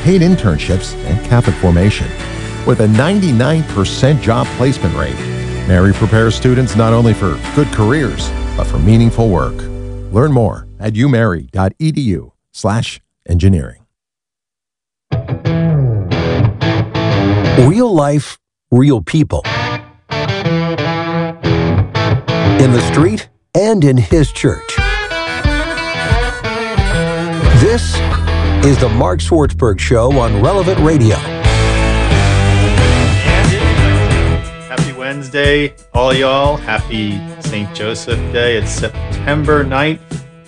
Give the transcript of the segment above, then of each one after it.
paid internships, and Catholic formation. With a 99% job placement rate, Mary prepares students not only for good careers, but for meaningful work. Learn more at umary.edu/engineering. Real life, real people. In the street and in his church. This is the Mark Swartzberg Show on Relevant Radio. Happy Wednesday, all y'all. Happy St. Joseph Day. It's September 9th,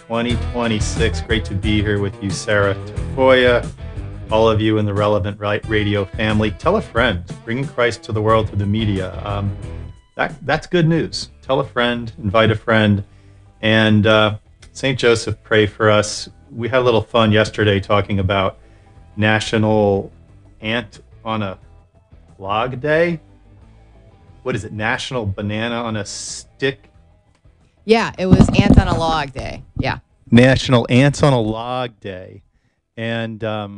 2026. Great to be here with you, Sarah Tafoya, all of you in the Relevant Radio family. Tell a friend. Bringing Christ to the world through the media. That's good news. Tell a friend, invite a friend. And St. Joseph, pray for us. We had a little fun yesterday talking about National Ant on a Log Day. What is it? National Banana on a Stick? Yeah, it was Ant on a Log Day. Yeah. National Ants on a Log Day. And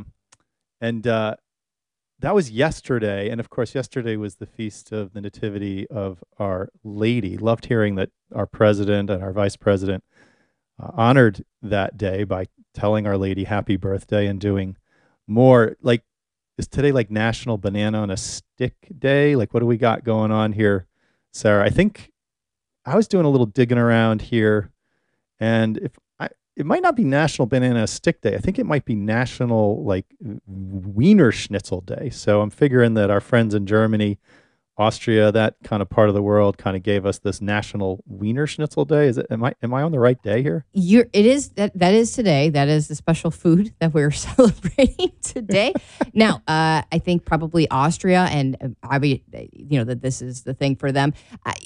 that was yesterday. And of course, yesterday was the feast of the Nativity of Our Lady. Loved hearing that our president and our vice president honored that day by telling Our Lady happy birthday and doing more. Like, is today like National Banana on a Stick Day? Like, what do we got going on here, Sarah? I think I was doing a little digging around here, and it might not be National Banana Stick Day. I think it might be National like Wiener Schnitzel Day. So I'm figuring that our friends in Germany, Austria, that kind of part of the world, kind of gave us this National Wiener Schnitzel Day. Is it? Am I on the right day here? It is that is today. That is the special food that we're celebrating today. Now, I think probably Austria, and I mean, that this is the thing for them.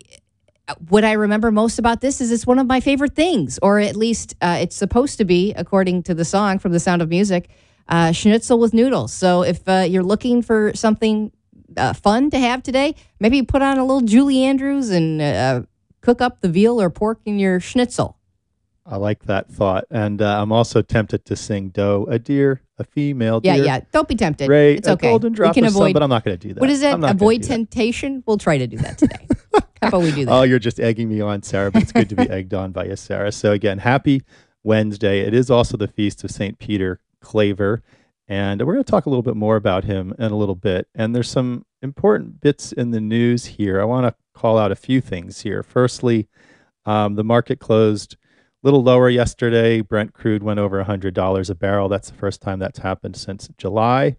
What I remember most about this is it's one of my favorite things, or at least it's supposed to be, according to the song from The Sound of Music, schnitzel with noodles. So if you're looking for something fun to have today, maybe put on a little Julie Andrews and cook up the veal or pork in your schnitzel. I like that thought. And I'm also tempted to sing doe, a deer, a female deer. Yeah. Don't be tempted. Ray, it's okay. A golden drop we can of avoid, sun, but I'm not going to do that. What is it? Avoid temptation? We'll try to do that today. How about we do that? Oh, you're just egging me on, Sarah, but it's good to be egged on by you, Sarah. So again, happy Wednesday. It is also the feast of St. Peter Claver, and we're going to talk a little bit more about him in a little bit. And there's some important bits in the news here. I want to call out a few things here. Firstly, the market closed a little lower yesterday. Brent crude went over $100 a barrel. That's the first time that's happened since July.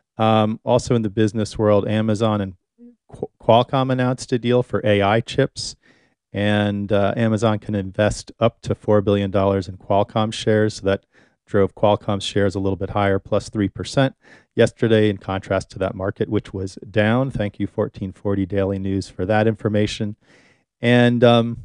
Also in the business world, Amazon and Qualcomm announced a deal for AI chips, and Amazon can invest up to $4 billion in Qualcomm shares. So that drove Qualcomm shares a little bit higher, plus 3% yesterday, in contrast to that market, which was down. Thank you, 1440 Daily News, for that information. And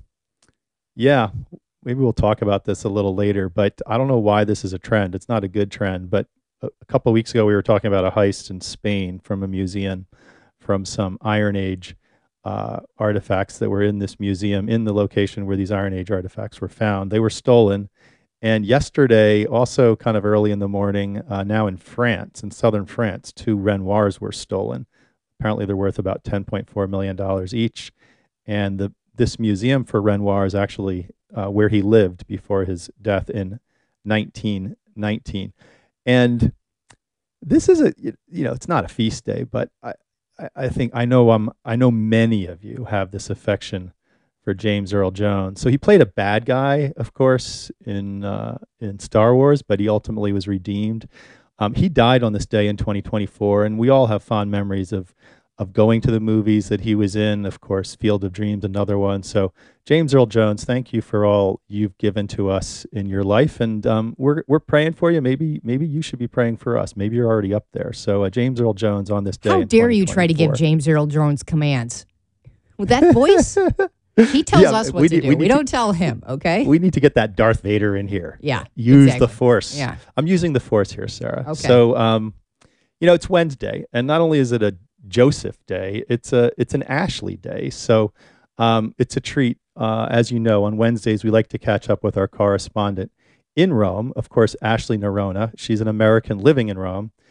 maybe we'll talk about this a little later, but I don't know why this is a trend. It's not a good trend, but a couple of weeks ago, we were talking about a heist in Spain from a museum, from some Iron Age artifacts that were in this museum, in the location where these Iron Age artifacts were found. They were stolen. And yesterday, also kind of early in the morning, now in France, in southern France, 2 Renoirs were stolen. Apparently they're worth about $10.4 million each. And this museum for Renoir is actually where he lived before his death in 1919. And this is it's not a feast day, but I think I know many of you have this affection for James Earl Jones. So he played a bad guy, of course, in Star Wars, but he ultimately was redeemed. He died on this day in 2024, and we all have fond memories of going to the movies that he was in. Of course, Field of Dreams, another one. So James Earl Jones, thank you for all you've given to us in your life, and we're praying for you. Maybe you should be praying for us. Maybe you're already up there. So James Earl Jones on this day. How dare you try to give James Earl Jones commands with that voice? He tells us what to do. We don't tell him, okay? We need to get that Darth Vader in here. Yeah. Use the Force. Yeah. I'm using the Force here, Sarah. Okay. So, it's Wednesday, and not only is it a Joseph Day, it's an Ashley Day. So it's a treat. As you know, on Wednesdays, we like to catch up with our correspondent in Rome. Of course, Ashley Nerona. She's an American living in Rome.